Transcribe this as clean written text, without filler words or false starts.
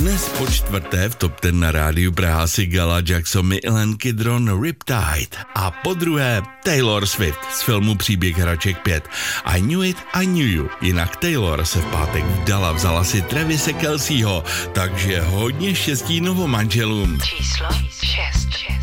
Dnes po čtvrté v Top 10 na rádiu Praha Sigala Jackson Milan Kidron Riptide a po druhé Taylor Swift z filmu Příběh hraček 5 I Knew It, I Knew You. Jinak Taylor se v pátek vdala, vzala si Travise Kelceho, takže hodně štěstí novomanželům. Číslo 6.